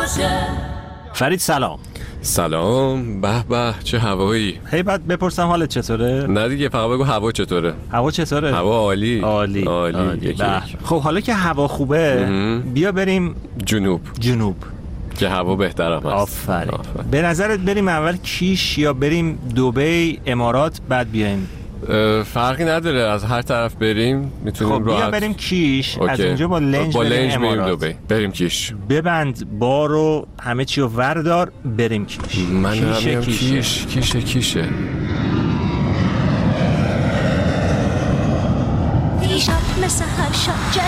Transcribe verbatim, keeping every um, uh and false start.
فرید سلام. سلام. به به چه هوایی. هی بعد بپرسم حالت چطوره؟ نه دیگه، فقط بگو هوا چطوره. هوا چطوره؟ هوا عالی عالی عالی, عالی. یکی بله. یکی. خب حالا که هوا خوبه بیا بریم جنوب جنوب که هوا بهتر هم هست. آفرین. به نظرت بریم اول کیش یا بریم دبی امارات بعد بیایم؟ فرقی نداره، از هر طرف بریم میتونیم. خب بیا بریم کیش. اوکی. از اونجا با لنج با بریم لنج امارات. دبی. بریم کیش. ببند بارو همه چی رو وردار بریم کیش. من کیشه هم کیشه. کیش کیشه کیشه دیشب مثل هر شب